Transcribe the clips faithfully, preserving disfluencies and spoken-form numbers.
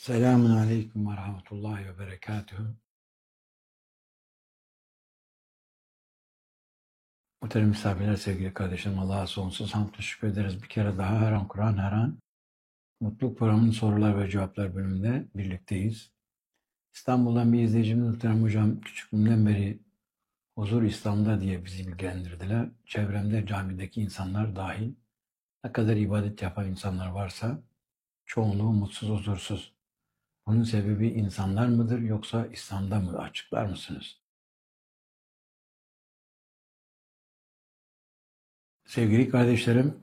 Selamun Aleyküm ve Rahmetullahi ve Berekatuhu. Muhterem misafirler, sevgili kardeşlerim, Allah'a sonsuz hamd ve şükür ederiz. Bir kere daha her an Kur'an, her an Mutluluk Programı'nın sorular ve cevaplar bölümünde birlikteyiz. İstanbul'dan bir izleyicimiz, muhterem hocam, küçüklüğümden beri huzur İslam'da diye bizi bilgilendirdiler. Çevremde camideki insanlar dahil ne kadar ibadet yapan insanlar varsa çoğunluğu mutsuz, huzursuz. Bunun sebebi insanlar mıdır yoksa İslam'da mı? Açıklar mısınız? Sevgili kardeşlerim,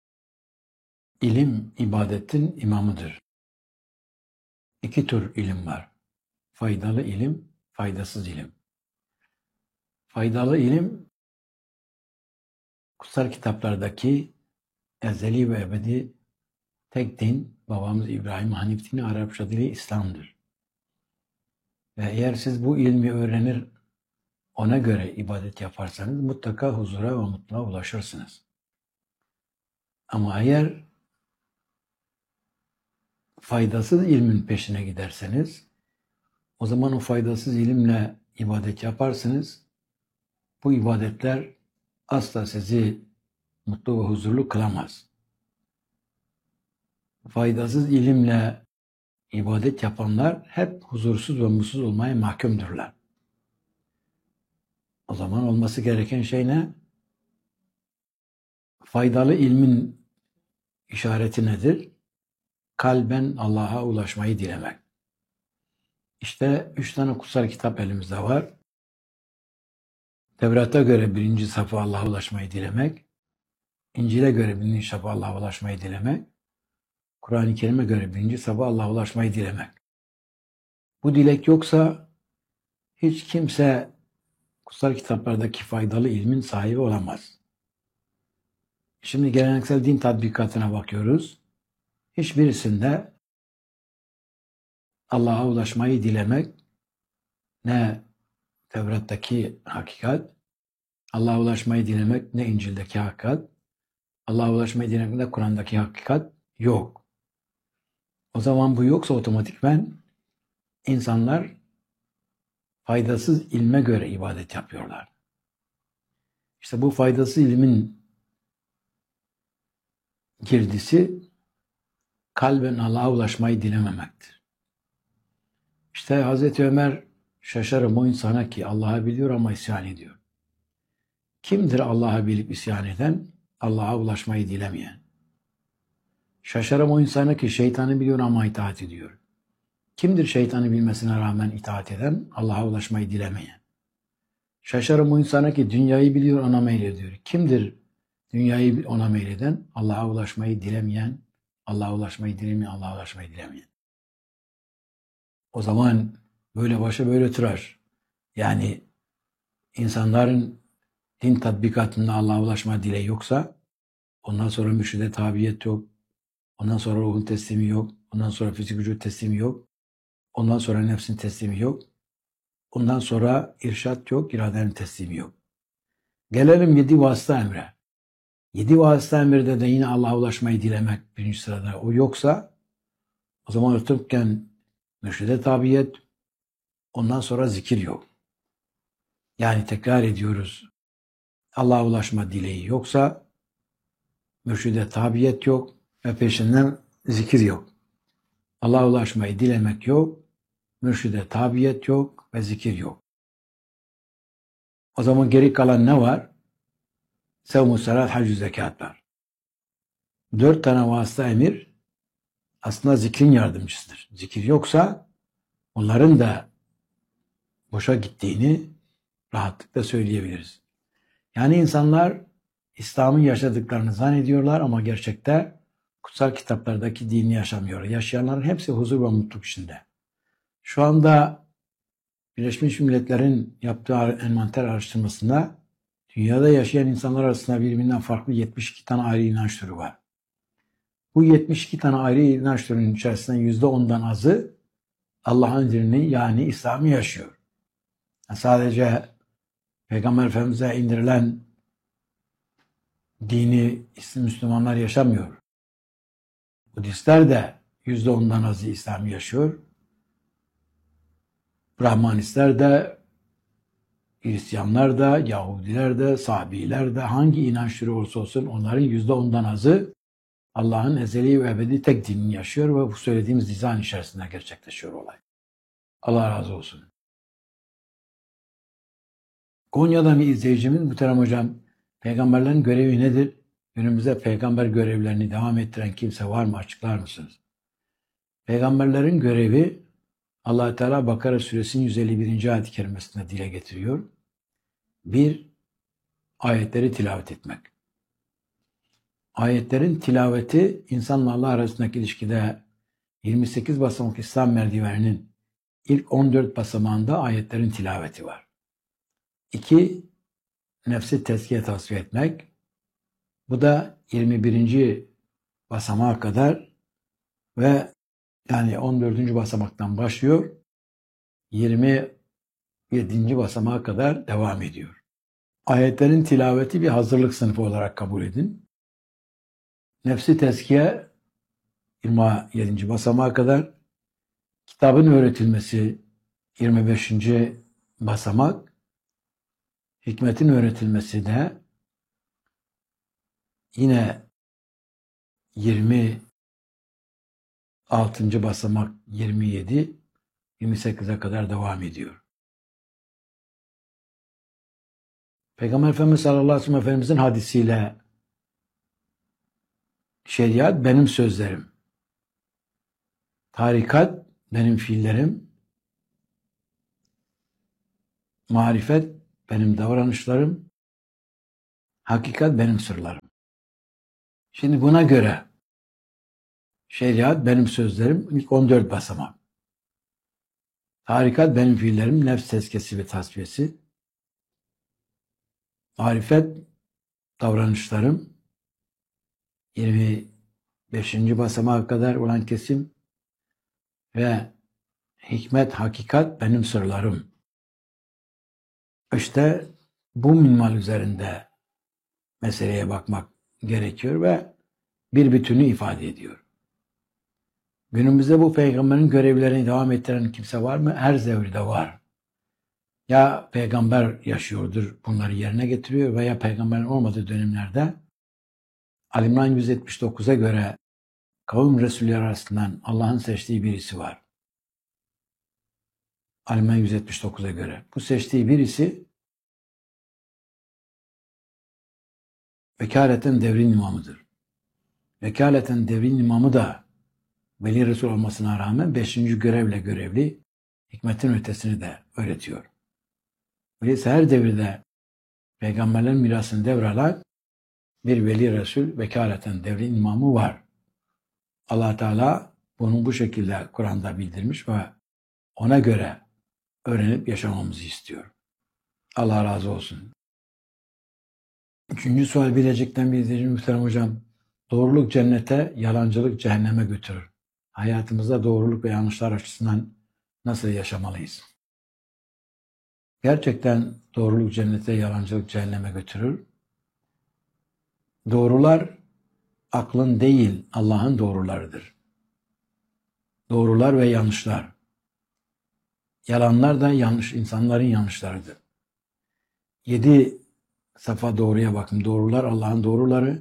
İlim ibadetin imamıdır. İki tür ilim var. Faydalı ilim, faydasız ilim. Faydalı ilim, kutsal kitaplardaki ezeli ve ebedi tek din, babamız İbrahim Hanif dini, Arapça dili İslam'dır. Ve eğer siz bu ilmi öğrenir, ona göre ibadet yaparsanız mutlaka huzura ve mutluluğa ulaşırsınız. Ama eğer faydasız ilmin peşine giderseniz, o zaman o faydasız ilimle ibadet yaparsınız. Bu ibadetler asla sizi mutlu ve huzurlu kılamaz. Faydasız ilimle ibadet yapanlar hep huzursuz ve mutsuz olmaya mahkumdurlar. O zaman olması gereken şey ne? Faydalı ilmin işareti nedir? Kalben Allah'a ulaşmayı dilemek. İşte üç tane kutsal kitap elimizde var. Tevrat'a göre birinci safa Allah'a ulaşmayı dilemek. İncil'e göre birinci safa Allah'a ulaşmayı dilemek. Kur'an-ı Kerim'e göre birinci safa Allah'a ulaşmayı dilemek. Bu dilek yoksa hiç kimse kutsal kitaplardaki faydalı ilmin sahibi olamaz. Şimdi geleneksel din tatbikatına bakıyoruz. Hiçbirisinde Allah'a ulaşmayı dilemek ne Tevrat'taki hakikat, Allah'a ulaşmayı dilemek ne İncil'deki hakikat, Allah'a ulaşmayı dilemek ne Kur'an'daki hakikat yok. O zaman bu yoksa otomatikmen insanlar faydasız ilme göre ibadet yapıyorlar. İşte bu faydasız ilmin girdisi kalben Allah'a ulaşmayı dilememektir. İşte Hazreti Ömer şaşarım o insana ki Allah'ı biliyor ama isyan ediyor. Kimdir Allah'ı bilip isyan eden? Allah'a ulaşmayı dilemeyen. Şaşarım o insana ki şeytanı biliyor ama itaat ediyor. Kimdir şeytanı bilmesine rağmen itaat eden? Allah'a ulaşmayı dilemeyen. Şaşarım o insana ki dünyayı biliyor ona meylediyor. Kimdir dünyayı ona meyleden? Allah'a ulaşmayı dilemeyen, Allah'a ulaşmayı dilemeyen, Allah'a ulaşmayı dilemeyen. O zaman böyle başı böyle tırar. Yani insanların din tatbikatında Allah'a ulaşma dileği yoksa ondan sonra mürşide tabiyet yok. Ondan sonra ruhun teslimi yok. Ondan sonra fizik vücut teslimi yok. Ondan sonra nefsin teslimi yok. Ondan sonra irşat yok, iradenin teslimi yok. Gelelim yedi vasıta emre. Yedi vasıta emirde de yine Allah'a ulaşmayı dilemek birinci sırada. O yoksa o zaman otururken mürşide tabiyet, ondan sonra zikir yok. Yani tekrar ediyoruz. Allah'a ulaşma dileği yoksa mürşide tabiyet yok ve peşinden zikir yok. Allah'a ulaşmayı dilemek yok, mürşide tabiyet yok ve zikir yok. O zaman geri kalan ne var? Sevm-u salat, hac-ı zekat var. Dört tane vasıta emir aslında zikrin yardımcısıdır. Zikir yoksa onların da boşa gittiğini rahatlıkla söyleyebiliriz. Yani insanlar İslam'ın yaşadıklarını zannediyorlar ama gerçekte kutsal kitaplardaki dini yaşamıyorlar. Yaşayanların hepsi huzur ve mutluluk içinde. Şu anda Birleşmiş Milletler'in yaptığı envanter araştırmasında dünyada yaşayan insanlar arasında birbirinden farklı yetmiş iki tane ayrı inanç türü var. Bu yetmiş iki tane ayrı inanç türünün içerisinden yüzde ondan azı Allah'ın dinini yani İslam'ı yaşıyor. Yani sadece Peygamber Efendimiz'e indirilen dini Müslümanlar yaşamıyor. Budistler de yüzde ondan azı İslam yaşıyor. Brahmanistler de, Hristiyanlar da, Yahudiler de, Sabiler de, hangi inanç türü olursa olsun onların yüzde ondan azı Allah'ın ezeli ve ebedi tek dinini yaşıyor ve bu söylediğimiz nizam içerisinde gerçekleşiyor olay. Allah razı olsun. Konya'dan bir izleyicimiz, Muhterem Hocam, peygamberlerin görevi nedir? Günümüzde peygamber görevlerini devam ettiren kimse var mı? Açıklar mısınız? Peygamberlerin görevi Allah Teala Bakara Suresinin yüz elli birinci ayet-i kerimesinde dile getiriyor. Bir, ayetleri tilavet etmek. Ayetlerin tilaveti insanla Allah arasındaki ilişkide yirmi sekiz basamak İslam merdiveninin ilk on dört basamağında ayetlerin tilaveti var. İki, nefsi tezkiye tasfiye etmek. Bu da yirmi birinci basamağa kadar ve yani on dördüncü basamaktan başlıyor, yirmi yedinci basamağa kadar devam ediyor. Ayetlerin tilaveti bir hazırlık sınıfı olarak kabul edin. Nefsi tezkiye yirmi yedinci basamağa kadar, kitabın öğretilmesi yirmi beşinci basamak, hikmetin öğretilmesi de yine yirmi altıncı basamak yirmi yedi, yirmi sekize kadar devam ediyor. Peygamber Efendimiz sallallahu aleyhi ve sellem Efendimizin hadisiyle şeriat benim sözlerim, tarikat benim fiillerim, marifet benim davranışlarım, hakikat benim sırlarım. Şimdi buna göre şeriat benim sözlerim ilk on dört basamak. Tarikat benim fiillerim, nefs tezkiyesi ve tasfiyesi. Marifet davranışlarım yirmi beşinci basamağa kadar olan kesim ve hikmet, hakikat benim sırlarım. İşte bu minval üzerinde meseleye bakmak gerekiyor ve bir bütünü ifade ediyor. Günümüzde bu peygamberin görevlerini devam ettiren kimse var mı? Her devirde var. Ya peygamber yaşıyordur, bunları yerine getiriyor veya peygamberin olmadığı dönemlerde Ali İmran yüz yetmiş dokuza göre kavim Resulleri arasından Allah'ın seçtiği birisi var. Ali İmran yüz yetmiş dokuza göre. Bu seçtiği birisi vekaleten devrin imamıdır. Vekaleten devrin imamı da Veli Resul olmasına rağmen beşinci görevle görevli, hikmetin ötesini de öğretiyor. Öyleyse her devirde peygamberlerin mirasını devralan bir Veli Resul, vekaleten devrin imamı var. Allah Teala bunu bu şekilde Kur'an'da bildirmiş ve ona göre öğrenip yaşamamızı istiyor. Allah razı olsun. Üçüncü sual bilecekten bir izleyici Muhterem Hocam. Doğruluk cennete, yalancılık cehenneme götürür. Hayatımızda doğruluk ve yanlışlar açısından nasıl yaşamalıyız? Gerçekten doğruluk cennete, yalancılık cehenneme götürür. Doğrular aklın değil, Allah'ın doğrularıdır. Doğrular ve yanlışlar. Yalanlar da yanlış, insanların yanlışlarıdır. Yedi safa doğruya bakın. Doğrular Allah'ın doğruları.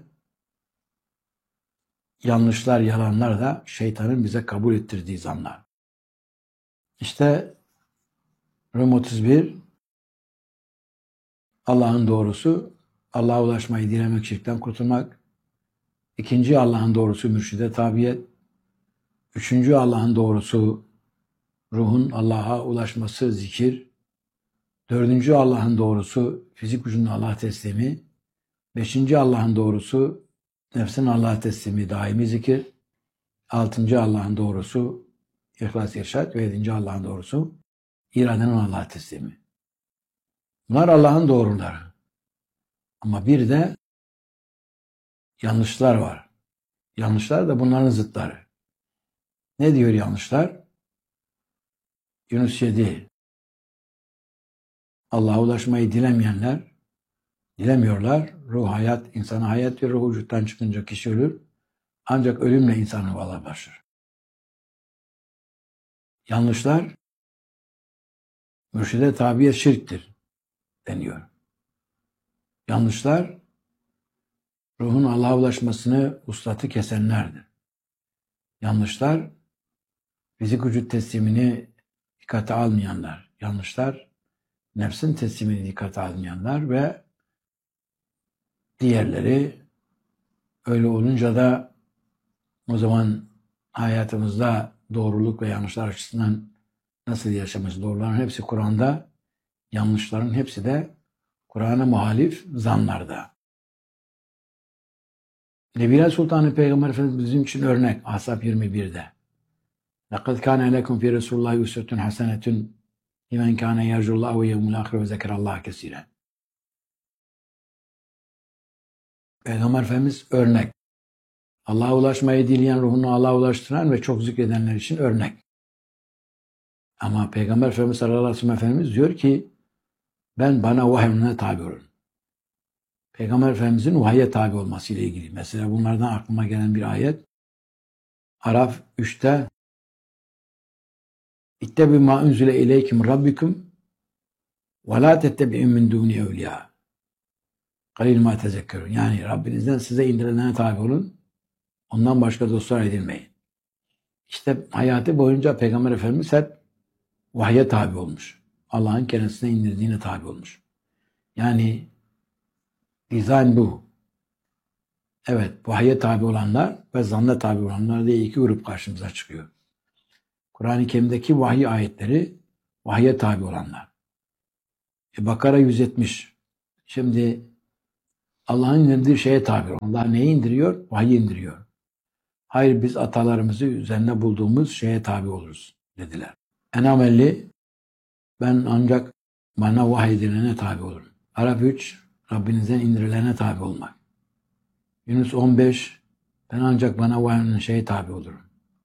Yanlışlar, yalanlar da şeytanın bize kabul ettirdiği zanlar. İşte Rum otuz bir Allah'ın doğrusu, Allah'a ulaşmayı dilemek, şirkten kurtulmak. İkinci Allah'ın doğrusu mürşide tabiyet. Üçüncü Allah'ın doğrusu ruhun Allah'a ulaşması, zikir. Dördüncü Allah'ın doğrusu fizik vücudun Allah'a teslimi. Beşinci Allah'ın doğrusu nefsin Allah'a teslimi, daimi zikir. Altıncı Allah'ın doğrusu ihlas irşad ve yedinci Allah'ın doğrusu iradenin Allah'a teslimi. Bunlar Allah'ın doğruları. Ama bir de yanlışlar var. Yanlışlar da bunların zıtları. Ne diyor yanlışlar? Yunus yedi. Allah'a ulaşmayı dilemeyenler, dilemiyorlar. Ruh hayat, insana hayat verir. Ruh vücuttan çıkınca kişi ölür. Ancak ölümle insan yuvalar başlar. Yanlışlar mürşide tabiye şirktir deniyor. Yanlışlar ruhun Allah'a ulaşmasını uslatı kesenlerdir. Yanlışlar fizik vücut teslimini dikkate almayanlar. Yanlışlar nefsin teslimini dikkate almayanlar ve diğerleri. Öyle olunca da o zaman hayatımızda doğruluk ve yanlışlar açısından nasıl yaşaması, doğruların hepsi Kur'an'da, yanlışların hepsi de Kur'an'a muhalif zanlarda. Nebiler Sultanı Peygamber Efendimiz bizim için örnek. Ahzab yirmi birde. لَقَدْ كَانَ لَكُمْ فِي رَسُولِ اللّٰهِ اُسْوَةٌ حَسَنَةٌ لِمَنْ كَانَ يَرْجُ اللّٰهَ وَيَوْمُ الْآخِرَ وَذَكَرَ اللّٰهَ كَثِيرًا. Peygamber Efendimiz örnek. Allah'a ulaşmayı dileyen, ruhunu Allah'a ulaştıran ve çok zikredenler için örnek. Ama Peygamber Efendimiz sallallahu aleyhi ve sellem Efendimiz diyor ki ben bana vahyine tabi olun. Peygamber Efendimizin vahye tabi olması ile ilgili. Mesela bunlardan aklıma gelen bir ayet. Araf üçte İttebi ma unzile ileykim rabbikum ve la tettebi'un min duni evliya. Kalil ma tezekkerun. Yani Rabbinizden size indirilene tabi olun. Ondan başka dostlar edinmeyin. İşte hayatı boyunca Peygamber Efendimiz hep vahye tabi olmuş. Allah'ın kendisine indirdiğine tabi olmuş. Yani dizayn bu. Evet, vahye tabi olanlar ve zanna tabi olanlar diye iki grup karşımıza çıkıyor. Kur'an-ı Kerim'deki vahiy ayetleri vahye tabi olanlar. E Bakara yüz yetmiş. Şimdi Allah'ın indirdiği şeye tabi. Allah neyi indiriyor? Vahiy indiriyor. Hayır biz atalarımızı üzerinde bulduğumuz şeye tabi oluruz dediler. En'am elli ben ancak bana vahiy edilene tabi olurum. Araf üç Rabbinizden indirilene tabi olmak. Yunus on beş ben ancak bana vahyedilen şeye tabi olurum.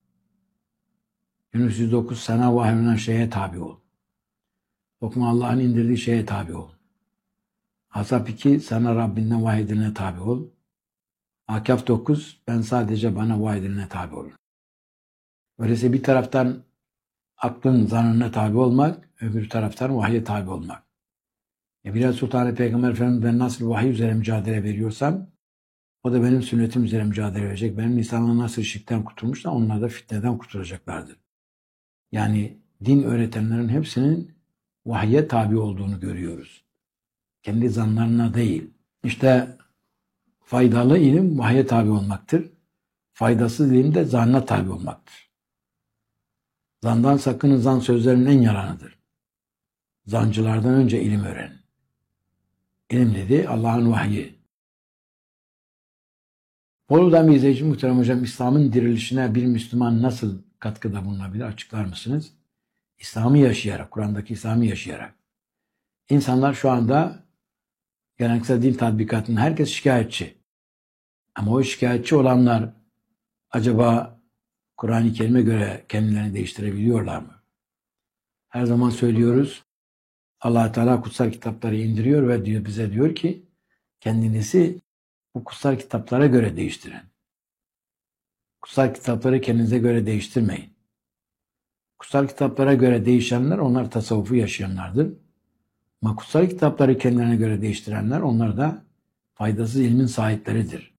Yunus yüz dokuz sana vahyedilen şeye tabi ol. Lokman Allah'ın indirdiği şeye tabi ol. Ahzab iki sana Rabbinden vahyedilene tabi ol. Akaf dokuz ben sadece bana vahyedilene tabi olurum. Öyleyse bir taraftan aklın zanına tabi olmak, öbür taraftan vahye tabi olmak. E Bilal Sultanı Peygamber Efendimiz ben nasıl vahiy üzere mücadele veriyorsam o da benim sünnetim üzere mücadele verecek. Benim insanlar nasıl şirkten kurtulmuşsa onlar da fitneden kurtulacaklardır. Yani din öğretenlerin hepsinin vahye tabi olduğunu görüyoruz. Kendi zanlarına değil. İşte faydalı ilim vahye tabi olmaktır. Faydasız ilim de zanna tabi olmaktır. Zandan sakının, zan sözlerinin en yalanıdır. Zancılardan önce ilim öğrenin. İlim dedi Allah'ın vahyi. Bolu'dan bir izleyici muhterem hocam İslam'ın dirilişine bir Müslüman nasıl katkıda bulunabilir açıklar mısınız? İslam'ı yaşayarak, Kur'an'daki İslam'ı yaşayarak. İnsanlar şu anda geleneksel din tatbikatının herkes şikayetçi. Ama o şikayetçi olanlar acaba Kur'an-ı Kerim'e göre kendilerini değiştirebiliyorlar mı? Her zaman söylüyoruz. Allah Teala kutsal kitapları indiriyor ve diyor bize diyor ki kendinizi bu kutsal kitaplara göre değiştirin. Kutsal kitapları kendinize göre değiştirmeyin. Kutsal kitaplara göre değişenler onlar tasavvufu yaşayanlardır. Ama kutsal kitapları kendilerine göre değiştirenler onlar da faydasız ilmin sahipleridir.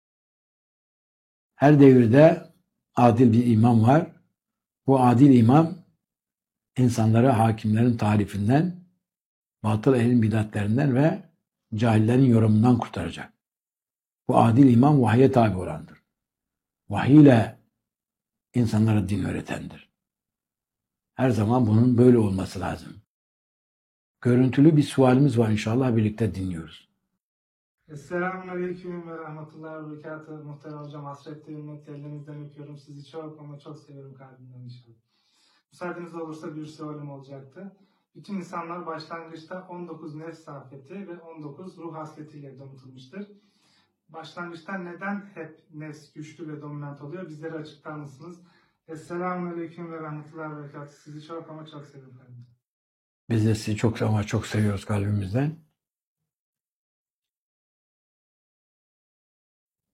Her devirde adil bir imam var. Bu adil imam insanları hakimlerin tarifinden, batıl ehlin bidatlerinden ve cahillerin yorumundan kurtaracak. Bu adil imam vahye tabi olandır. Vahiy ile insanlara din öğretendir. Her zaman bunun böyle olması lazım. Görüntülü bir sualimiz var inşallah birlikte dinliyoruz. Selamünaleyküm ve rahmetullahi ve berekatuhu. Muhterem hocam hasretli ümmet ellerinizden öpüyorum. Sizi çok ama çok seviyorum kalbimden inşallah. Müsaadeniz olursa bir sualim olacaktı. Bütün insanlar başlangıçta on dokuz nefs safeti ve on dokuz ruh hasletiyle donatılmıştır. Başlangıçta neden hep nefs güçlü ve dominant oluyor? Bizlere açıklar mısınız? Selamünaleyküm ve rahmetullahi ve berekatuhu. Sizi çok ama çok seviyorum kalbimden. Biz de sizi çok ama çok seviyoruz kalbimizden.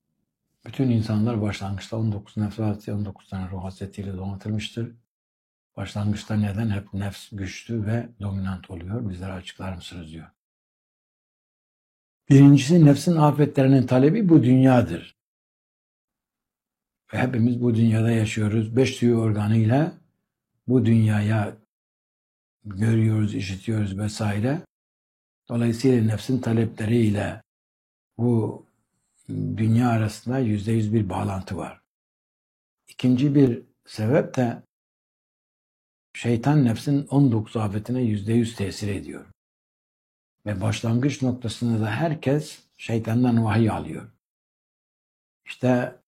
Bütün insanlar başlangıçta on dokuz nefs hasreti, on dokuz tane ruh hasretiyle donatılmıştır. Başlangıçta neden hep nefs güçlü ve dominant oluyor? Bizlere açıklar mısınız diyor. Birincisi nefsin afetlerinin talebi bu dünyadır. Ve hepimiz bu dünyada yaşıyoruz. Beş duyu organıyla bu dünyaya görüyoruz, işitiyoruz vesaire. Dolayısıyla nefsin talepleriyle bu dünya arasında yüzde yüz bir bağlantı var. İkinci bir sebep de şeytan nefsin on dokuz afetine yüzde yüz tesir ediyor. Ve başlangıç noktasında da herkes şeytandan vahiy alıyor. İşte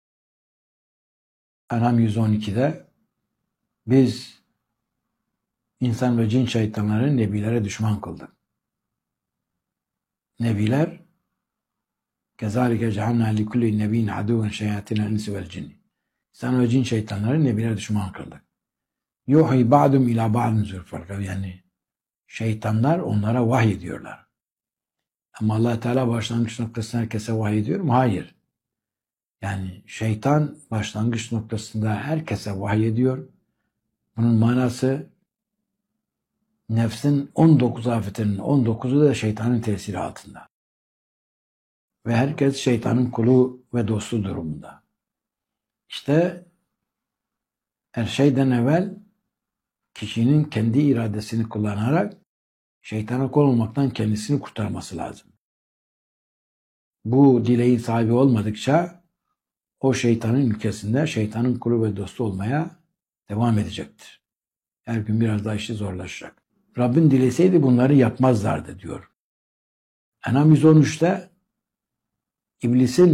En'am yüz on ikide biz insan ve cin şeytanları nebilere düşman kıldık. Nebiler kezalike cehalna li kulli nebiyyin aduven şeyatinel insi vel cinni. İnsan ve cin şeytanları nebilere düşman kıldık. Yuhi ba'dum ila ba'dun zülfel. Yani şeytanlar onlara vahiy ediyorlar. Ama Allah Teala başlangıç noktasında herkese vahiy ediyor mu? Hayır. Yani şeytan başlangıç noktasında herkese vahiy ediyor. Bunun manası nefsin on dokuz afetinin on dokuzu da şeytanın tesiri altında. Ve herkes şeytanın kulu ve dostu durumunda. İşte her şeyden evvel kişinin kendi iradesini kullanarak şeytana kul olmaktan kendisini kurtarması lazım. Bu dileğin sahibi olmadıkça o şeytanın ülkesinde şeytanın kulu ve dostu olmaya devam edecektir. Her gün biraz daha işi zorlaşacak. Rabbin dileseydi bunları yapmazlardı diyor. En'am yüz on üçte İblisin